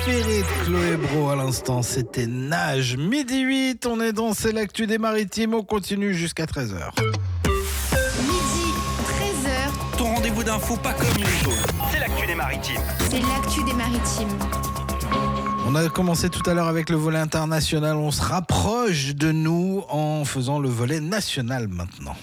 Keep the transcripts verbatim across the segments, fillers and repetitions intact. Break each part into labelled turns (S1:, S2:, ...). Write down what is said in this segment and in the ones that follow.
S1: préféré de Chloé Brault à l'instant, c'était Nage. Midi huit, on est dans C'est l'actu des maritimes, on continue jusqu'à treize heures.
S2: Midi, treize heures,
S3: Ton rendez-vous d'infos pas comme les autres. C'est l'actu des maritimes.
S2: c'est l'actu des maritimes.
S1: On a commencé tout à l'heure avec le volet international, on se rapproche de nous en faisant le volet national maintenant.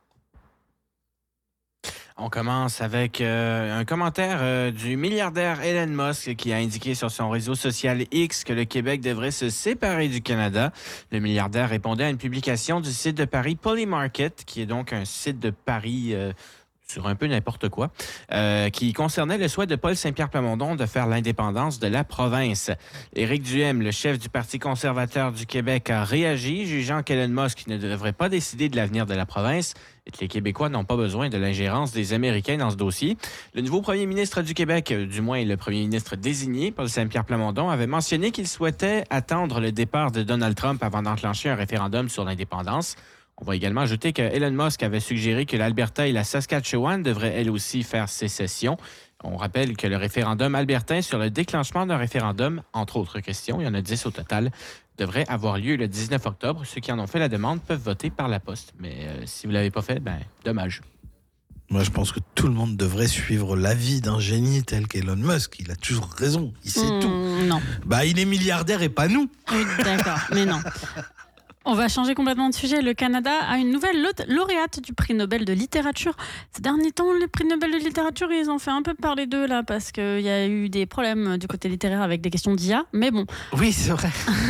S4: On commence avec euh, un commentaire euh, du milliardaire Elon Musk qui a indiqué sur son réseau social X que le Québec devrait se séparer du Canada. Le milliardaire répondait à une publication du site de Paris Polymarket, qui est donc un site de Paris euh, sur un peu n'importe quoi, euh, qui concernait le souhait de Paul Saint-Pierre Plamondon de faire l'indépendance de la province. Éric Duhaime, le chef du Parti conservateur du Québec, a réagi, jugeant qu'Elon Musk ne devrait pas décider de l'avenir de la province et que les Québécois n'ont pas besoin de l'ingérence des Américains dans ce dossier. Le nouveau premier ministre du Québec, du moins le premier ministre désigné, Paul Saint-Pierre Plamondon, avait mentionné qu'il souhaitait attendre le départ de Donald Trump avant d'enclencher un référendum sur l'indépendance. On va également ajouter que Elon Musk avait suggéré que l'Alberta et la Saskatchewan devraient elles aussi faire sécession. On rappelle que le référendum albertain sur le déclenchement d'un référendum, entre autres questions, il y en a dix au total, devrait avoir lieu le dix-neuf octobre. Ceux qui en ont fait la demande peuvent voter par la poste. Mais euh, si vous ne l'avez pas fait, ben dommage.
S1: Moi, je pense que tout le monde devrait suivre l'avis d'un génie tel qu'Elon Musk. Il a toujours raison, il sait
S5: Mmh,
S1: tout.
S5: Non,
S1: Bah, il est milliardaire et pas nous.
S5: oui, d'accord, mais non. On va changer complètement de sujet. Le Canada a une nouvelle laute- lauréate du prix Nobel de littérature. Ces derniers temps, les prix Nobel de littérature, ils ont fait un peu parler d'eux là, parce qu'il y a eu des problèmes du côté littéraire avec des questions d'I A. Mais bon,
S1: Oui, c'est vrai.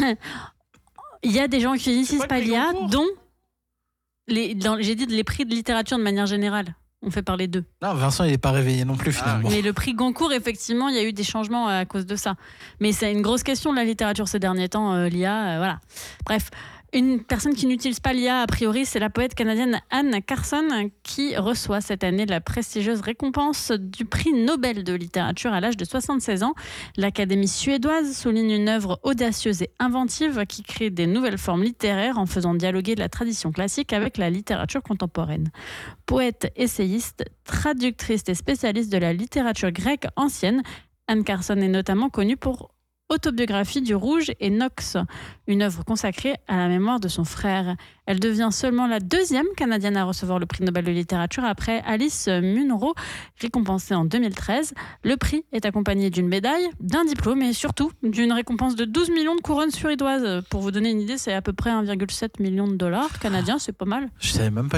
S5: il y a des gens qui n'utilisent
S4: pas
S5: pas
S4: le prix
S5: l'I A,
S4: Goncourt.
S5: dont, les, dans- j'ai dit les prix de littérature de manière générale. On fait parler d'eux.
S1: Non, Vincent, il n'est pas réveillé non plus finalement.
S5: Mais le prix Goncourt, effectivement, il y a eu des changements à cause de ça. Mais c'est une grosse question de la littérature ces derniers temps, euh, l'I A, euh, voilà. Bref, une personne qui n'utilise pas l'I A, a priori, c'est la poète canadienne Anne Carson, qui reçoit cette année la prestigieuse récompense du prix Nobel de littérature à l'âge de soixante-seize ans. L'Académie suédoise souligne une œuvre audacieuse et inventive qui crée des nouvelles formes littéraires en faisant dialoguer la tradition classique avec la littérature contemporaine. Poète, essayiste, traductrice et spécialiste de la littérature grecque ancienne, Anne Carson est notamment connue pour Autobiographie du Rouge et Nox, une œuvre consacrée à la mémoire de son frère. Elle devient seulement la deuxième Canadienne à recevoir le prix Nobel de littérature après Alice Munro, récompensée en deux mille treize. Le prix est accompagné d'une médaille, d'un diplôme et surtout d'une récompense de douze millions de couronnes suédoises. Pour vous donner une idée, c'est à peu près un virgule sept million de dollars canadiens, c'est pas mal.
S1: Je savais même pas